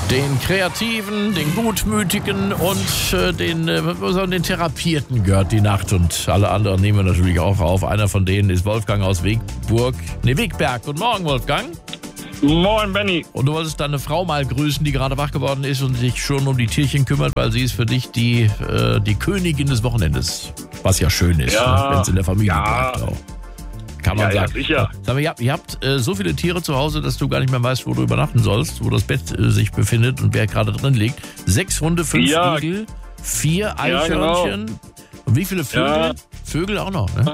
Den Kreativen, den Gutmütigen und den Therapierten gehört die Nacht. Und alle anderen nehmen wir natürlich auch auf. Einer von denen ist Wolfgang aus Wegberg. Guten Morgen, Wolfgang. Moin, Benni. Und du wolltest deine Frau mal grüßen, die gerade wach geworden ist und sich schon um die Tierchen kümmert, weil sie ist für dich die Königin des Wochenendes. Was ja schön ist, wenn es in der Familie bleibt auch. Kann man sagen. Ja, sicher. Sag mal, ihr habt so viele Tiere zu Hause, dass du gar nicht mehr weißt, wo du übernachten sollst, wo das Bett sich befindet und wer gerade drin liegt. 6 Hunde, 5 Igel, 4 Eichhörnchen. Genau. Und wie viele Vögel? Ja. Vögel auch noch, ne?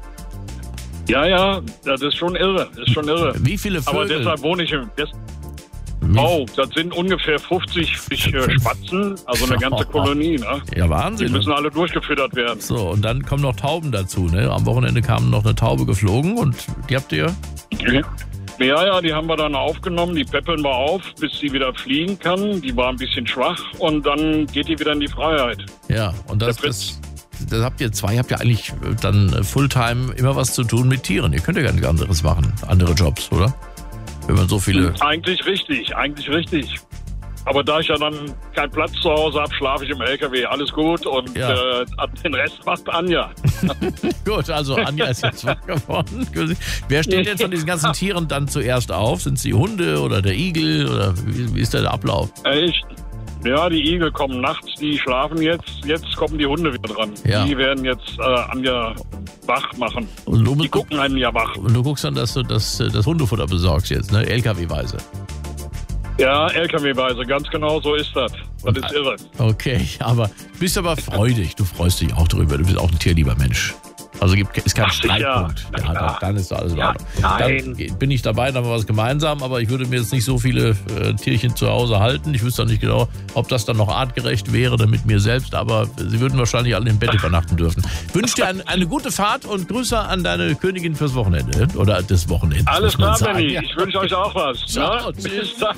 Ja, das ist schon irre. Wie viele Vögel? Aber deshalb wohne ich im das sind ungefähr 50 Spatzen, also eine ganze Kolonie, ne? Ja, Wahnsinn. Die müssen alle durchgefüttert werden. So, und dann kommen noch Tauben dazu, ne? Am Wochenende kam noch eine Taube geflogen und die habt ihr? Ja, die haben wir dann aufgenommen, die peppeln wir auf, bis sie wieder fliegen kann. Die war ein bisschen schwach und dann geht die wieder in die Freiheit. Ja, und das habt ihr habt ja eigentlich dann Fulltime immer was zu tun mit Tieren. Ihr könnt ja gar nichts anderes machen, andere Jobs, oder? Wenn man so viele... Eigentlich richtig. Aber da ich ja dann keinen Platz zu Hause habe, schlafe ich im LKW. Alles gut und den Rest macht Anja. Gut, also Anja ist jetzt wach geworden. Wer steht jetzt von diesen ganzen Tieren dann zuerst auf? Sind es die Hunde oder der Igel oder wie ist der Ablauf? Ja, die Igel kommen nachts, die schlafen jetzt. Jetzt kommen die Hunde wieder dran. Ja. Die werden jetzt Anja wach machen. Die gucken einen ja wach. Und du guckst dann, dass du das Hundefutter besorgst jetzt, ne? LKW-weise. Ja, LKW-weise, ganz genau so ist das. Das ist irre. Okay, aber du bist aber freudig. Du freust dich auch drüber. Du bist auch ein tierlieber Mensch. Also ist kein Streitpunkt. Ja, dann ist alles in Ordnung. Dann bin ich dabei, dann haben wir was gemeinsam, aber ich würde mir jetzt nicht so viele Tierchen zu Hause halten. Ich wüsste auch nicht genau, ob das dann noch artgerecht wäre, dann mit mir selbst, aber sie würden wahrscheinlich alle im Bett übernachten dürfen. Ich wünsche dir eine gute Fahrt und Grüße an deine Königin fürs Wochenende oder des Wochenendes. Alles klar, Benni. Ich wünsche euch auch was. Ciao, tschüss.